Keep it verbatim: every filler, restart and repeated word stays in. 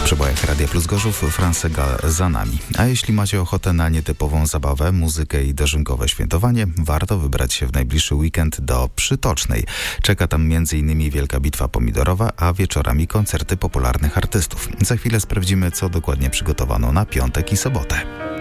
Przebojach Radia Plus Gorzów, Fransega za nami. A jeśli macie ochotę na nietypową zabawę, muzykę i dożynkowe świętowanie, warto wybrać się w najbliższy weekend do Przytocznej. Czeka tam między innymi Wielka Bitwa Pomidorowa, a wieczorami koncerty popularnych artystów. Za chwilę sprawdzimy, co dokładnie przygotowano na piątek i sobotę.